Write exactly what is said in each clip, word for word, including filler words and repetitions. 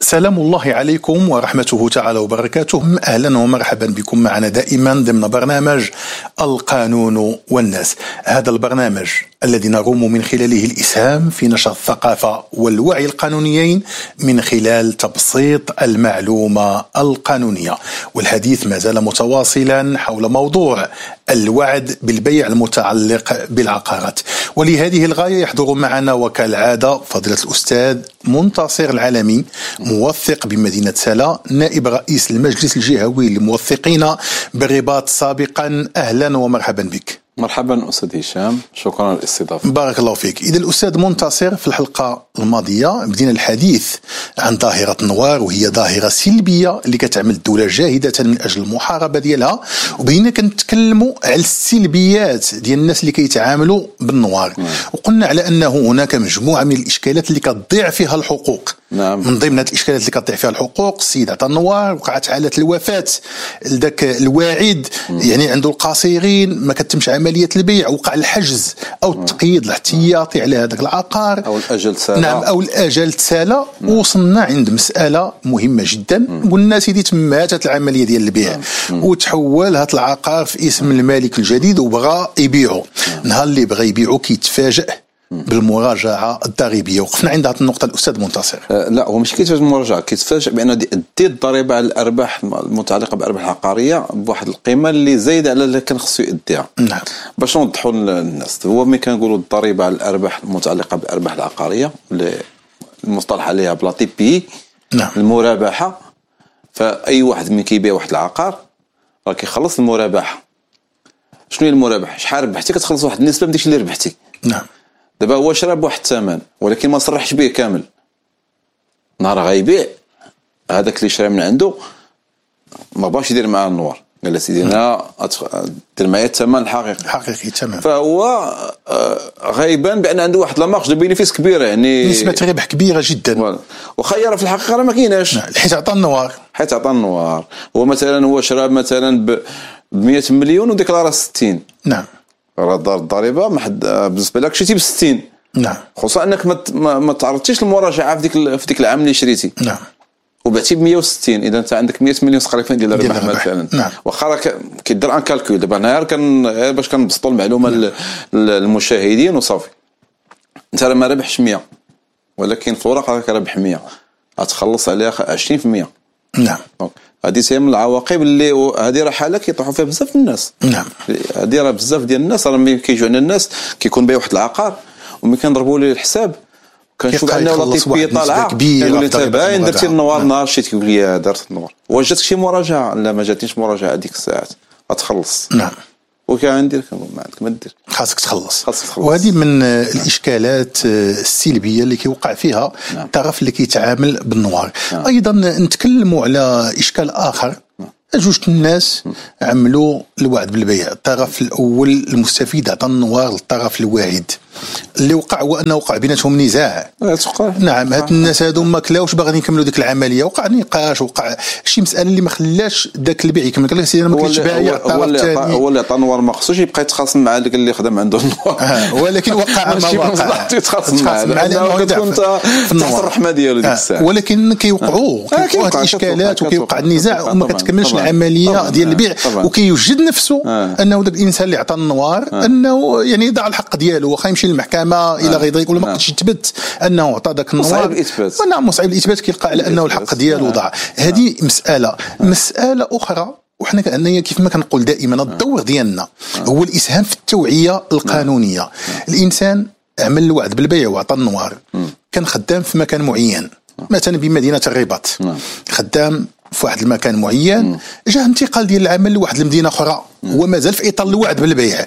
سلام الله عليكم ورحمته تعالى وبركاته. أهلا ومرحبا بكم معنا دائما ضمن برنامج القانون والناس. هذا البرنامج الذي نروم من خلاله الإسهام في نشر الثقافة والوعي القانونيين من خلال تبسيط المعلومة القانونية، والحديث ما زال متواصلا حول موضوع الوعد بالبيع المتعلق بالعقارات. ولهذه الغاية يحضر معنا وكالعادة فضيلة الأستاذ منتصر العالمي، موثق بمدينة سلا، نائب رئيس المجلس الجهوي للموثقين بالرباط سابقا. أهلا ومرحبا بك. مرحبا أستاذ هشام، شكرا على الاستضافة. بارك الله فيك. إذا الأستاذ منتصر، في الحلقة الماضية بدينا الحديث عن ظاهرة النوار، وهي ظاهرة سلبية اللي كتعمل الدولة جاهدة من أجل المحاربة ديالها، وبدينا كنتكلموا على السلبيات ديال الناس اللي كيتعاملوا بالنوار. نعم. وقلنا على أنه هناك مجموعة من الإشكالات اللي كتضيع فيها الحقوق. نعم. من ضمن هذه الإشكالات اللي كتضيع فيها الحقوق السيد عطا النوار، وقعت حالة الوفاة لذاك الواعد، يعني عنده القصيرين ما كتمش عملية البيع، وقع الحجز أو التقييد الاحتياطي على هذاك العقار، أو الأجل تسالى. نعم، أو الأجل تسالى. وصلنا عند مسألة مهمة جدا، قلنا سيدي تمات هذه العملية ديال البيع، وتحول هذا العقار في اسم المالك الجديد وبغى يبيعه. نهار اللي بغى يبيعه كيتفاجأ بالمراجعه الضريبيه. وقفنا عند هذه النقطه الاستاذ منتصر. أه لا، هو مش كيتفاجئ بالمراجعه، كيتفاجئ بان دي الضريبه على الارباح المتعلقه بالارباح العقاريه بواحد القيمه اللي زايده على اللي كان خصو يديها. نعم. باش نوضحوا للناس، هو ملي كنقولوا الضريبه على الارباح المتعلقه بالارباح العقاريه اللي المصطلح عليها بلا تي بي، نعم، المرابحه. فاي واحد ملي كيبيع واحد العقار راه كيخلص المرابحه. شنو هي المرابحه؟ شحال ربحتي كتخلص واحد النسبه من داكشي اللي ربحتي. نعم. دابا هو شرا بواحد الثمن ولكن ما صرحش به كامل. نهار غيبيع هذاك اللي شرا من عنده ما بغاش يدير معاه النوار، قال سيدي انا دير معايا الثمن الحقيقي حقيقي تمام. فهو غيبان بان عنده واحد لا مارج دو بينيفيس كبيره، يعني نسبه ربح كبيره جدا. وخير في الحقيقه راه ما كايناش، حيت عطى النوار حيت عطى النوار. هو مثلا هو شرا مثلا ب مئة مليون وديكلارا ستين. نعم. راه الضريبه بالنسبه لك شريتي ب ستين. نعم. خصوصا انك ما ما تعرضتيش للمراجعه في ديك في ديك العام اللي شريتي. نعم. وبعتي ب مئة وستين، اذا انت عندك مئة مليون تقريبا ديال الربح مثلا. نعم. واخا راه كيدير ان كالكول. دابا هنايا كان باش كنبسطوا المعلومه. نعم. للمشاهدين وصافي. انت راه ما ربحش مئة، ولكن في الورق راك رابح مئة، غتخلص عليها عشرين في المئة. نعم. هذه هي من العواقب اللي هذه راه حاله كيطيحوا فيها بزاف الناس. نعم. هذه راه بزاف ديال الناس راه ملي كيجيو عندنا الناس كيكون بايع واحد العقار وملي كنضربوا ليه الحساب كنشوف انه لطيفيه طالعه، كيقول انت باين درتي النوار نهار شتي، كيقول لي درت النوار. واش جاتك شي مراجعه؟ لا ما جاتنيش مراجعه ديك الساعات، غتخلص. نعم. وكان ندير ما عندك ما دير، خاصك تخلص. وهذه من الاشكالات السلبيه اللي كيوقع فيها الطرف اللي كيتعامل بالنوار. نعم. ايضا نتكلموا على اشكال اخر. نعم. جوج الناس عملوا الوعد بالبيع، الطرف الاول المستفيد عطى النوار للطرف الواعد. اللي وقع هو انه وقع بيناتهم نزاع. نعم. هاد الناس هادو ما كلاوش باغيين يكملوا ديك العمليه، وقع نقاش، وقع شي مساله اللي ما خلاش داك البيع يكمل. قال لك سيدي انا ما كنتش بايع. الطرف الثاني هو اللي عطى النوار، ما خصوش يبقى يتخاصم مع داك اللي خدم عنده النوار. ولكن وقع ما وقع يتخاصم معاه لانه كتكون تحت الرحمه ديالو ديك الساعه. ولكن كيوقعوا كيوقعوا هاد الاشكالات وكيوقع النزاع وما كتكملش العمليه ديال البيع، وكيوجد نفسه انه داك الانسان اللي عطى النوار انه يعني يضع الحق ديالو، واخا يمشي للمحكمه الى غير ذلك، ولا ما قدش يثبت انه عطى داك النوار. صعيب الاثبات. نعم، مصعب الاثبات، كيلقى على انه الحق ديالو ضاع. هذه مساله. مساله اخرى، وحنا كأننا كيف ما كنقول دائما الدور ديالنا هو الاسهام في التوعيه القانونيه. الانسان عمل الوعد بالبيع وعطى النوار، كان خدام في مكان معين مثلا بمدينه الرباط، خدام في واحد المكان معين، جاء انتقال ديال العمل لواحد المدينه اخرى وما زال في اطار الوعد بالبيع.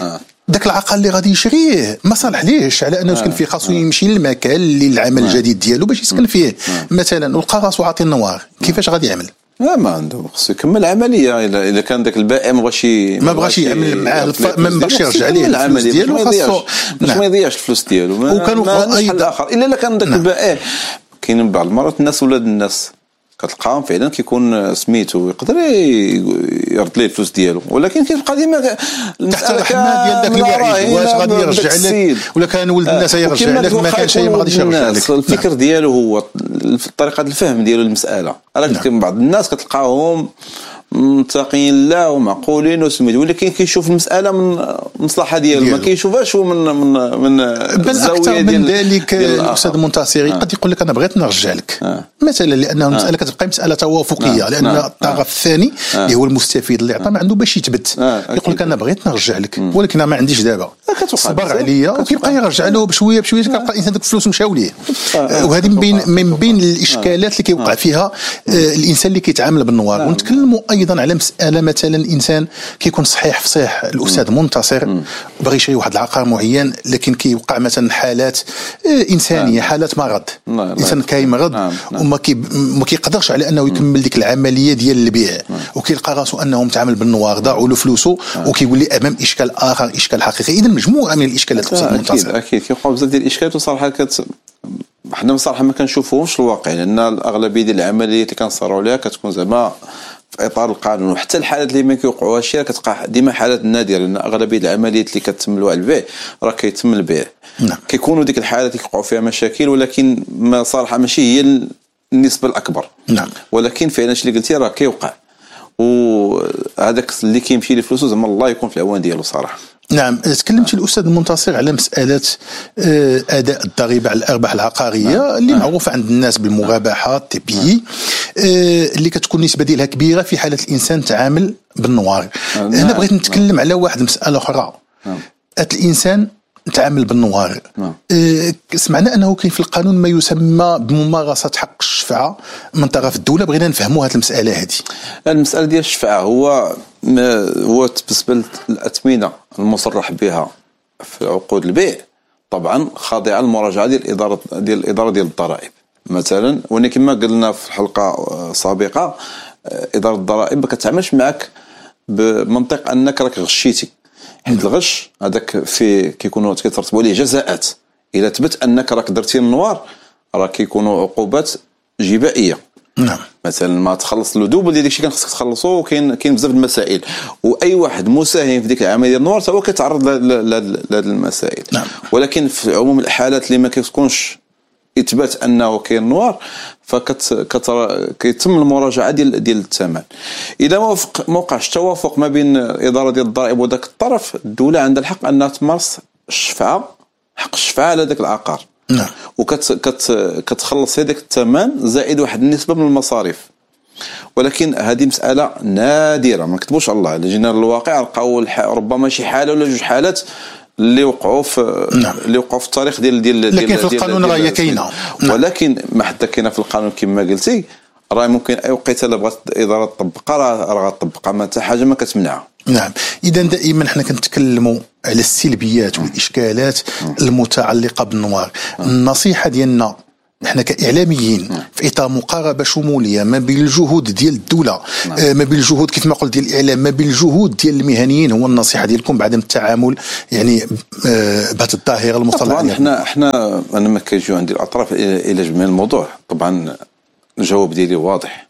داك العقار اللي غادي يشريه ما صالح ليش على انه يسكن فيه، خاصو يمشي للمكان اللي العمل الجديد ديالو باش يسكن فيه مثلا، ولقى راسو عاطي النوار. كيفاش غادي يعمل؟ لا ما عنده، خصو يكمل العمليه. الا الا كان داك البائع ما بغاش ما بغاش يعمل معاه، ما بغاش يرجع ليه الفلوس ديالو، خاصو باش ما يضيعش الفلوس ديالو. وكانوا ايضا اخر الا كان داك البائع. كاين بعض المرات الناس ولاد الناس كتلقاهم فعلا كيكون سميتو يقدر يرد ليه الفلوس ديالو، ولكن كيبقى ديما تحت الرحمه ديال داك الوعيد واش غادي يرجع لك ولا كان ولد الناس يرجع لك، ما كانش شيء ما غاديش يرجع لك. الفكر نعم. ديالو هو طريقه الفهم ديالو للمساله. راه نعم. بعض الناس كتلقاهم متقين لا ومعقولين وسميتو، ولكن كيشوف المساله من المصلحه ديالو، ما كيشوفهاش هو من من من الزاويه ديال. من ذلك الاستاذ المنتصري قد يقول لك انا بغيت نرجع لك آه. مثلا لانه المساله آه. كتبقى مساله توافقيه آه. لان آه. الطرف آه. الثاني آه. اللي هو المستفيد اللي عطى ما عنده باش يثبت آه. يقول لك انا بغيت نرجع لك م. ولكن ما عنديش دابا، صبر عليا وكيبقى يرجع له بشويه بشويه كيلقى الانسان ديك الفلوس مشاو ليه. وهذه من بين من بين الاشكالات اللي كيوقع فيها الانسان اللي كيتعامل بالنوار. ونتكلموا ايضا على مساله مثلا الانسان كيكون صحيح فصيح الاستاذ منتصر بغى يشري واحد العقار معين، لكن كيوقع مثلا حالات انسانيه حالات مرض، الانسان كيمرض وما كي ما كيقدرش على انه يكمل ديك العمليه ديال البيع، وكيلقى راسو انه متعامل بالنوار ضاعوا له فلوسه وكيقول لي امام اشكال اخر اشكال حقيقي. اذا مجموعه من الاشكالات الاستاذ منتصر. اكيد اكيد كيوقعوا بزاف ديال الاشكالات وصراحه كت حنا بصراحه ما كنشوفوهمش الواقع، لان الاغلبيه ديال العمليات اللي كنصاروا عليها كتكون زعما في اطار القانون، وحتى الحالات اللي ما كيوقعوها شي كتبقى ديما حالات نادره، لان اغلبيه العمليات اللي كتم له البيع راه كيتم البيع. نعم. كيكونوا ديك الحالات اللي كيوقعوا فيها مشاكل، ولكن ما صراحه ماشي هي النسبه الاكبر. نعم. ولكن فعلا شي اللي قلتي راه كيوقع، وهذاك اللي كيمشي لفلوسه زعما الله يكون في العوان ديالو صراحه. نعم. تكلمت الاستاذ المنتصر على مساله اداء الضريبه على الارباح العقاريه نعم. اللي نعم. معروفه عند الناس بالمرابحه تي بي نعم. اللي كتكون النسبه ديالها كبيره في حاله الانسان تعامل بالنوار. نعم. هنا بغيت نتكلم نعم. على واحد مساله اخرى. نعم. الانسان تعامل بالنوار. نعم. أه سمعنا انه كاين في القانون ما يسمى بممارسه حق الشفعه من طرف الدوله، بغينا نفهموا هذه المساله هذه. المساله ديال الشفعه هو هو بالنسبه للاثمنه المصرح بها في عقود البيع طبعا خاضعه للمراجعه ديال الاداره ديال الاداره ديال الضرائب مثلا، ولكن كما قلنا في الحلقه سابقه اداره الضرائب ما كتعاملش معك بمنطق انك راك غشيتي، حيت الغش هذاك في كيكونوا كيترتبوا عليه جزاءات. الا ثبت انك راك درتي النوار راه كيكونوا عقوبات جبائيه. نعم. مثلا ما تخلص له دوبل ديال داكشي كان خصك تخلصو، وكاين كاين بزاف المسائل، واي واحد مساهم في ديك العمليه ديال النوار هو كيتعرض لهذه المسائل. نعم. ولكن في عموم الحالات اللي ما كتكونش اثبات انه كاين نوار فكيتم المراجعه ديال ديال الثمن. اذا ما وفق ما وقعش توافق ما بين الاداره ديال الضرائب وذاك الطرف، الدوله عندها الحق انها تمارس الشفعه، حق الشفعه على ذاك العقار. نعم. وكت كت كتخلص هذاك الثمن زائد واحد النسبه من المصاريف. ولكن هذه مساله نادره، ما نكتبوش الله، الا جينا للواقع لقاو ربما شي حاله ولا جوج حالات اللي وقعوا في نعم. اللي وقعوا في التاريخ ديال ديال لكن في القانون راه هي كاينه. ولكن ما حتى كاينه في القانون كما قلتي، راه ممكن اي وقيته الا بغات الاداره تطبقها راه غتطبقها، ما حتى حاجه ما كتمنعها. نعم. اذا دائما حنا كنتكلموا على السلبيات والاشكالات المتعلقه بالنوار. النصيحه ديالنا نحن كاعلاميين في اطار مقاربه شموليه ما بين الجهود ديال الدوله ما بين الجهود كيف ما قلت ديال الاعلام ما بين الجهود ديال المهنيين، هو النصيحه ديالكم بعدم التعامل يعني بهذه الظاهره المصطلحه. طبعا احنا احنا انا ما كيجيو عندي الاطراف الى جميع الموضوع. طبعا الجواب ديالي واضح،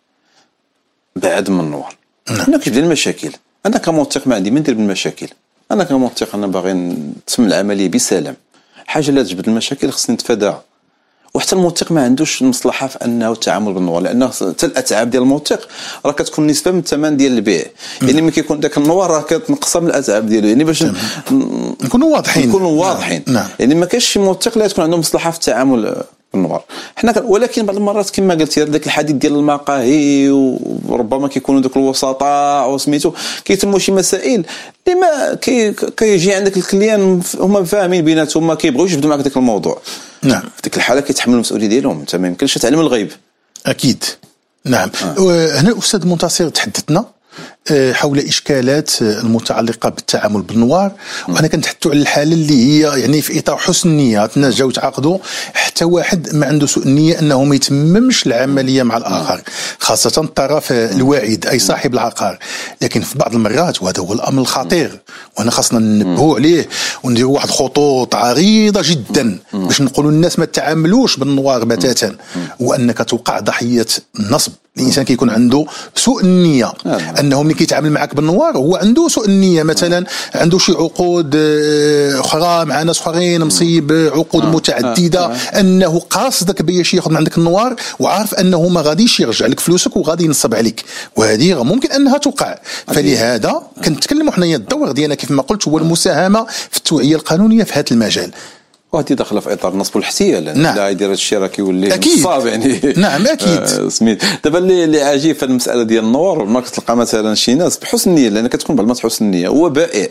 بعد من النوار. انا كيجبد المشاكل، انا كموثق ما عندي ما ندير بالمشاكل، انا كموثق انا باغي نتم العمليه بسلام. حاجه لا تجبد المشاكل خصني نتفاداها. وحتى الموثق ما عندوش المصلحه في انه التعامل بالنوار، لانه حتى الاتعاب ديال الموثق راه كتكون نسبه من الثمن ديال البيع. يعني ملي كيكون داك النوار راه كتنقص من الاتعاب ديالو، يعني باش نكونوا واضحين نكونوا واضحين. نعم. يعني ما كاينش شي موثق لا تكون عنده مصلحه في التعامل بالنوار. حنا ولكن بعض المرات كما قلتي داك الحديث ديال المقاهي وربما كيكونوا دوك الوسطاء وسميتو كيتموا شي مسائل اللي ما كي كيجي عندك الكليان هما فاهمين بيناتهم ما كيبغيوش يبداو معك داك الموضوع. نعم. في ديك الحاله كيتحملوا المسؤوليه ديالهم، انت ما يمكنش تعلم الغيب. اكيد. نعم. آه. هنا الاستاذ منتصر تحدثنا حول إشكالات المتعلقة بالتعامل بالنوار، وأنا كنتحدثوا على الحالة اللي هي يعني في إطار حسن النية، الناس جاو تعاقدوا حتى واحد ما عنده سوء النية أنه ما يتممش العملية مع الآخر، خاصة الطرف الواعد أي صاحب العقار. لكن في بعض المرات وهذا هو الأمر الخطير، وأنا خاصنا ننبهوا عليه ونديروا واحد خطوط عريضة جدا باش نقولوا الناس ما تعاملوش بالنوار بتاتا، وأنك توقع ضحية النصب الانسان كيكون عنده سوء النيه، انه ملي كيتعامل معك بالنوار هو عنده سوء النيه، مثلا عنده شي عقود اخرى مع ناس اخرين مصيب، عقود متعدده، انه قاصدك باش ياخذ من عندك النوار وعارف انه ما غاديش يرجع لك فلوسك وغادي ينصب عليك، وهذه ممكن انها توقع. فلهذا كنتكلموا حنايا الدور ديالنا كيف ما قلت هو المساهمه في التوعيه القانونيه في هذا المجال، وهذه داخله في اطار النصب والاحتيال. نعم. لا يدير هادشي راه كيولي نصاب يعني. نعم اكيد. آه سميت دابا اللي اللي عجيب في المساله ديال النور، ما كتلقى مثلا شي ناس بحسن النيه، لان كتكون بعض المرات حسن النيه هو بائع،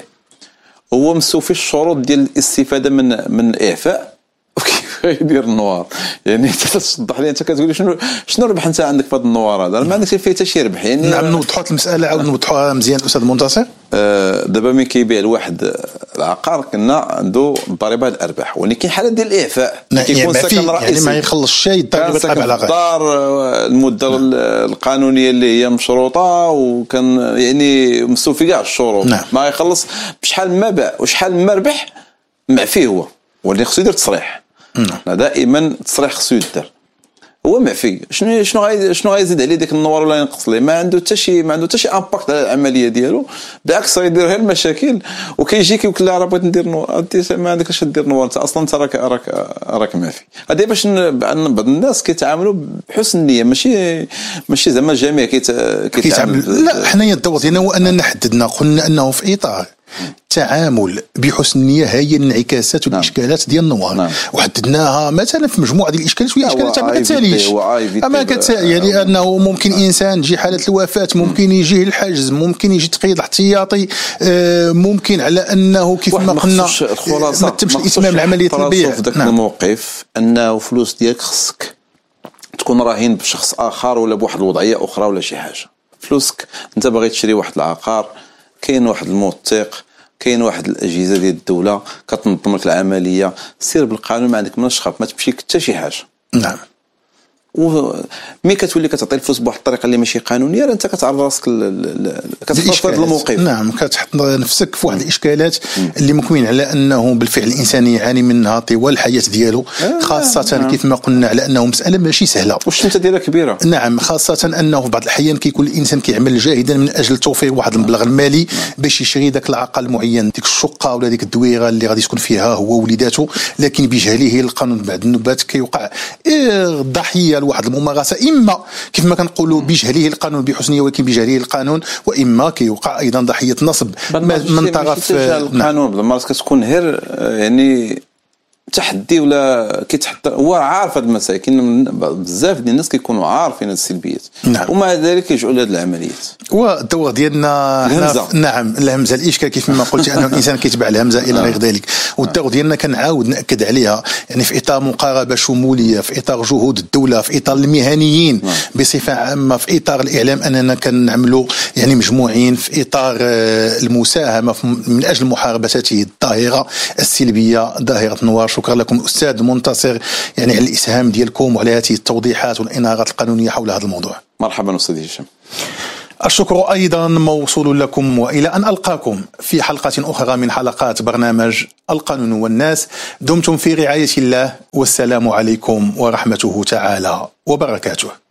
هو مستوفي الشروط ديال الاستفاده من من الاعفاء، وكيف يدير النوار. يعني انت تصدح لي انت كتقول شنو شنو ربح انت عندك في هذا النوار هذا، ما عندكش فيه حتى شي ربح. يعني نعم نوضحوا المساله، عاود نوضحوها مزيان استاذ منتصر. آه دابا ملي كيبيع الواحد العقار كنا عنده ضريبه الارباح، ولكن كاين حالات ديال الاعفاء كيكون سكن رئيسي، يعني ما يخلص شيء ضريبه تابع العقار، الدار المده نعم. القانونيه اللي هي مشروطه وكان يعني مستوفي كاع الشروط، نعم. ما يخلص بشحال ما باع وشحال ما ربح معفي هو، ولكن خصو يدير تصريح. نعم. دائما التصريح خصو يدار، هو معفي. شنو شنو غاي شنو غيزيد عليه ديك النوار ولا ينقص ليه؟ ما عنده حتى شي ما عنده حتى شي امباكت على العمليه ديالو، بالعكس غيدير غير المشاكل. وكيجي كيقول له راه بغيت ندير نوار، انت ما عندكش دير نوار، انت اصلا انت راك راك راك معفي. هذه باش بعض الناس كيتعاملوا بحسن النيه، ماشي ماشي زعما الجميع كيتعامل. لا حنايا الدور ديالنا هو اننا حددنا، قلنا انه في اطار التعامل بحسن النيه هي الانعكاسات والاشكالات ديال النوار. نعم. وحددناها مثلا في مجموعه ديال الاشكالات، وهي اشكالات ما كتساليش، اما كتسالي يعني انه ممكن انسان تجي حاله الوفاه، ممكن يجيه الحجز، ممكن يجي تقييد احتياطي، ممكن على انه كيف ما قلنا الخلاصه ما تمش الاتمام العمليه البيع في ذاك الموقف، انه فلوس ديالك خصك تكون راهن بشخص اخر ولا بواحد الوضعيه اخرى ولا شي حاجه. فلوسك انت باغي تشري واحد العقار، كاين واحد الموثق، كاين واحد الاجهزه ديال الدوله كتنظم لك العمليه، سير بالقانون، ما عندك مناش تخاف، ما تمشيك حتى شي حاجه. نعم. ومي كتولي كتعطي الفلوس بواحد الطريقه اللي ماشي قانونيه، راه انت كتعرض راسك كتفرض الموقف. نعم، كتحط نفسك في واحد الاشكالات اللي ممكن على انه بالفعل الانسان يعاني منها طوال الحياه ديالو، خاصه آه. كيف ما قلنا على انه مساله ماشي سهله، والشمته ديالها كبيره. نعم، خاصه انه في بعض الاحيان كيكون الانسان كيعمل جاهدا من اجل توفير واحد المبلغ المالي باش يشري ذاك العقار المعين، ديك الشقه ولا ديك الدويره اللي غادي تكون فيها هو ووليداته، لكن بجهله القانون بعد النوبات كيوقع ضحيه لواحد الممارسه، اما كيف ما كنقولوا بجهله القانون بحسنيه ولكن بجهله القانون، واما كيوقع ايضا ضحيه نصب من طرف القانون. بعض المرات كتكون غير يعني تحدي ولا كيتحط، هو عارف هذه المسائل، كاين بزاف ديال الناس كيكونوا عارفين هذه السلبيات. نعم. ومع ذلك كيجعوا لهذه العمليات. والدور ديالنا الهمزه. نعم الهمزه، الاشكال كيف ما قلت انه الانسان كيتبع الهمزه الى غير ذلك، والدور ديالنا كنعاود ناكد عليها، يعني في اطار مقاربه شموليه، في اطار جهود الدوله، في اطار المهنيين نعم. بصفه عامه، في اطار الاعلام، اننا كنعملوا يعني مجموعين في اطار المساهمه من اجل محاربه هذه الظاهره السلبيه، ظاهره النوار. شكرا لكم أستاذ منتصر يعني على الإسهام ديالكم وعلى هذه التوضيحات والإنارات القانونية حول هذا الموضوع. مرحبا أستاذ هشام. الشكر أيضا موصول لكم، وإلى أن ألقاكم في حلقة أخرى من حلقات برنامج القانون والناس. دمتم في رعاية الله، والسلام عليكم ورحمته تعالى وبركاته.